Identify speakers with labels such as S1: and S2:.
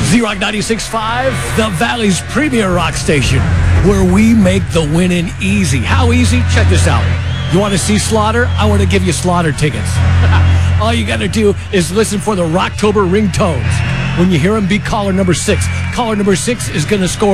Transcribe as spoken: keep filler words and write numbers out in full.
S1: Z-Rock ninety-six point five, the Valley's premier rock station, where we make the winning easy. How easy? Check this out. You want to see Slaughter? I want to give you Slaughter tickets. All you got to do is listen for the Rocktober ringtones. When you hear them, be caller number six. Caller number six is going to score